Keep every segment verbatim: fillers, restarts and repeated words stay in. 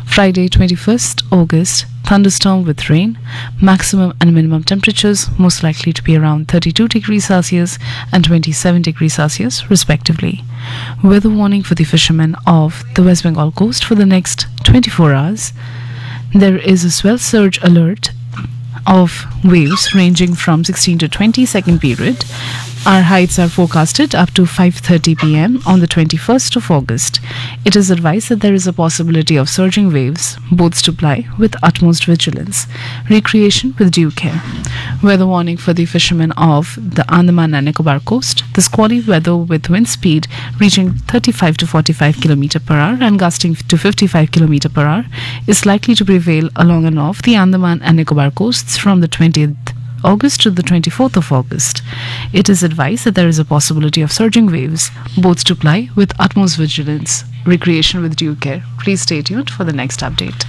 Friday, twenty-first August, thunderstorm with rain. Maximum and minimum temperatures most likely to be around thirty-two degrees Celsius and twenty-seven degrees Celsius, respectively. Weather warning for the fishermen of the West Bengal coast for the next twenty-four hours. There is a swell surge alert of waves ranging from sixteen to twenty second period. Our heights are forecasted up to five thirty p m on the twenty-first of August. It is advised that there is a possibility of surging waves. Boats to ply with utmost vigilance. Recreation with due care. Weather warning for the fishermen of the Andaman and Nicobar coast. The squally weather with wind speed reaching thirty-five to forty-five kilometers per hour and gusting to fifty-five kilometers per hour is likely to prevail along and off the Andaman and Nicobar coasts from the twentieth August to the twenty-fourth of August. It is advised that there is a possibility of surging waves. Boats to ply with utmost vigilance. Recreation with due care. Please stay tuned for the next update.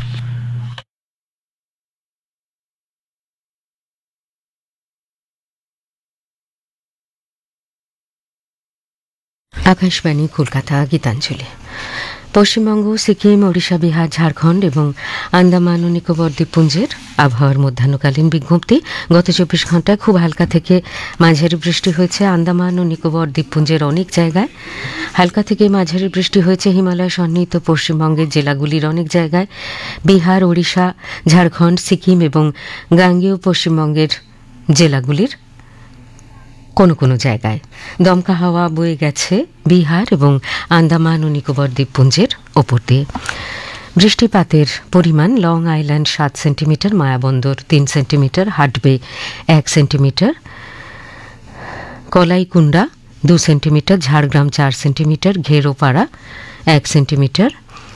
Akashvani Kolkata Gitanjali. Paschimbanga, Sikkim, Odisha, Bihar, Jharkhand এবং আন্দামান ও নিকোবর দ্বীপপুঞ্জের আবহাওয়ার মধ্যাহ্নকালীন বিজ্ঞপ্তি। গত চব্বিশ ঘন্টায় খুব হালকা থেকে মাঝারি বৃষ্টি হয়েছে আন্দামান ও নিকোবর দ্বীপপুঞ্জের অনেক জায়গায়। হালকা থেকে মাঝারি বৃষ্টি হয়েছে হিমালয় সন্নিহিত পশ্চিমবঙ্গের জেলাগুলির অনেক জায়গায়। বিহার, ওড়িশা, ঝাড়খণ্ড, সিকিম এবং গাঙ্গেয় পশ্চিমবঙ্গের জেলাগুলির কোনো কোনো জায়গায় দমকা হাওয়া বয়ে গেছে বিহার এবং আন্দামান ও নিকোবর দ্বীপপুঞ্জের ওপর দিয়ে। বৃষ্টিপাতের পরিমাণ লং আইল্যান্ড সাত সেন্টিমিটার, মায়াবন্দর তিন সেন্টিমিটার, হাটবে এক সেন্টিমিটার, কলাইকুণ্ডা দু সেন্টিমিটার, ঝাড়গ্রাম চার সেন্টিমিটার, ঘেরোপাড়া এক সেন্টিমিটার,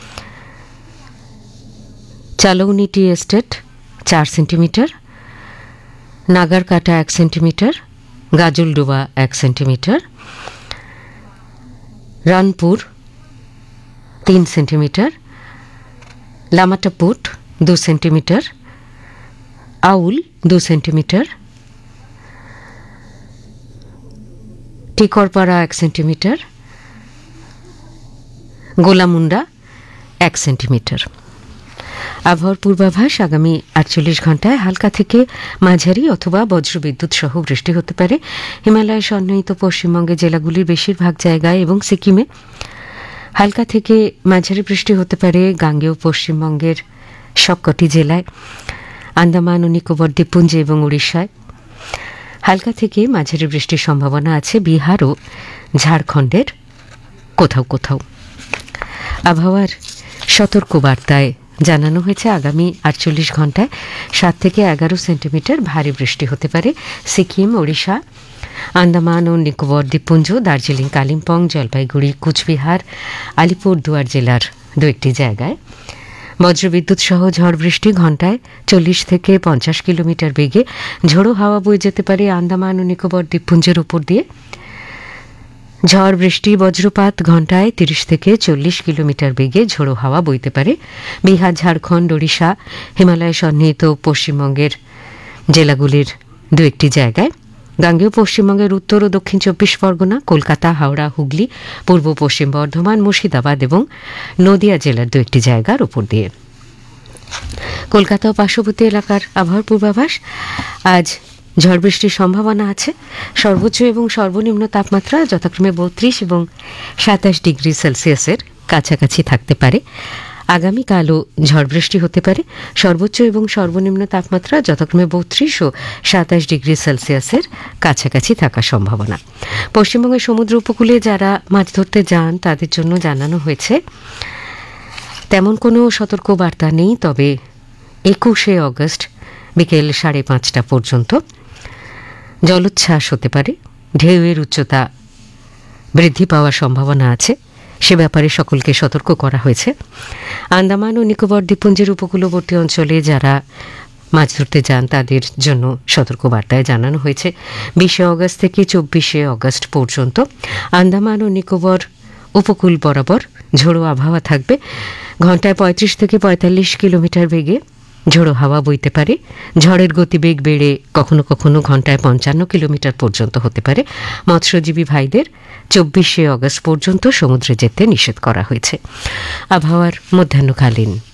চালৌনি টি এস্টেট চার সেন্টিমিটার, নাগারকাটা এক সেন্টিমিটার, গাজলডোবা এক সেন্টিমিটার, রানপুর তিন সেন্টিমিটার, লামাটাপুট দু সেন্টিমিটার, আউল দু সেন্টিমিটার, টিকরপাড়া এক সেন্টিমিটার, গোলামুন্ডা এক সেন্টিমিটার। আবহাওয়ার পূর্বাভাস আগামী আটচল্লিশ ঘন্টায় হালকা থেকে মাঝারি অথবা বজ্রবিদ্যুৎ সহ বৃষ্টি হতে পারে হিমালয় সন্নিহিত পশ্চিমবঙ্গের জেলাগুলির বেশিরভাগ জায়গায় এবং সিকিমে। হালকা থেকে মাঝারি বৃষ্টি হতে পারে গাঙ্গেয় পশ্চিমবঙ্গের সবকটি জেলায়, আন্দামান ও নিকোবর দ্বীপপুঞ্জে এবং উড়িষ্যায়। হালকা থেকে মাঝারি বৃষ্টির সম্ভাবনা আছে বিহার ও ঝাড়খণ্ডের কোথাও কোথাও। আবহাওয়ার সতর্কবার্তায় জানানো হয়েছে আগামী আটচল্লিশ ঘন্টায় সাত থেকে এগারো সেন্টিমিটার ভারী বৃষ্টি হতে পারে সিকিম, ওড়িশা, আন্দামান ও নিকোবর দ্বীপপুঞ্জ, দার্জিলিং, কালিম্পং, জলপাইগুড়ি, কুচবিহার, আলিপুরদুয়ার জেলার দু একটি জায়গায়। বজ্রবিদ্যুৎ সহ ঝড় বৃষ্টি ঘন্টায় চল্লিশ থেকে পঞ্চাশ কিলোমিটার বেগে ঝোড়ো হাওয়া বয়ে যেতে পারে আন্দামান ও নিকোবর দ্বীপপুঞ্জের উপর দিয়ে। ঝড় বৃষ্টি বজ্রপাত ঘন্টায় তিরিশ থেকে চল্লিশ কিলোমিটার বেগে ঝোড়ো হাওয়া বইতে পারে বিহার, ঝাড়খণ্ড, ওড়িশা, হিমালয় সন্নিহিত পশ্চিমবঙ্গের জেলাগুলির দু একটি জায়গায়। গাঙ্গেয় পশ্চিমবঙ্গের উত্তর ও দক্ষিণ চব্বিশ পরগনা, কলকাতা, হাওড়া, হুগলি, পূর্ব পশ্চিম বর্ধমান, মুর্শিদাবাদ এবং নদিয়া জেলার দু একটি জায়গার উপর দিয়ে। কলকাতা ও পার্শ্ববর্তী এলাকার আবহাওয়ার পূর্বাভাস আজ ঝড় বৃষ্টির সম্ভাবনা আছে। সর্বোচ্চ এবং সর্বনিম্ন তাপমাত্রা যথাক্রমে বত্রিশ এবং সাতাশ ডিগ্রি সেলসিয়াসের কাছাকাছি থাকতে পারে। আগামীকালও ঝড় বৃষ্টি হতে পারে। সর্বোচ্চ এবং সর্বনিম্ন তাপমাত্রা যথাক্রমে বত্রিশ ও সাতাশ ডিগ্রি সেলসিয়াসের কাছাকাছি থাকার সম্ভাবনা। পশ্চিমবঙ্গের সমুদ্র উপকূলে যারা মাছ ধরতে যান তাদের জন্য জানানো হয়েছে তেমন কোনো সতর্কবার্তা নেই, তবে একুশে অগস্ট বিকেল সাড়ে পাঁচটা পর্যন্ত জলোচ্ছ্বাস হতে পারে, ঢেউয়ের উচ্চতা বৃদ্ধি পাওয়ার সম্ভাবনা আছে, সে ব্যাপারে সকলকে সতর্ক করা হয়েছে। আন্দামান ও নিকোবর দ্বীপপুঞ্জের উপকূলবর্তী অঞ্চলে যারা মাছ ধরতে যান তাদের জন্য সতর্কবার্তায় জানানো হয়েছে বিশে অগস্ট থেকে চব্বিশে অগস্ট পর্যন্ত আন্দামান ও নিকোবর উপকূল বরাবর ঝোড়ো আবহাওয়া থাকবে। ঘন্টায় পঁয়ত্রিশ থেকে পঁয়তাল্লিশ কিলোমিটার বেগে ঝোড়ো হাওয়া বইতে পারে। ঝড়ের গতিবেগ বেড়ে কখনো কখনো ঘন্টায় পঞ্চান্ন কিলোমিটার পর্যন্ত হতে পারে। মৎস্যজীবী ভাইদের চব্বিশে অগস্ট পর্যন্ত সমুদ্রে যেতে নিষেধ করা হয়েছে। আবহাওয়ার মধ্যাহ্নকালীন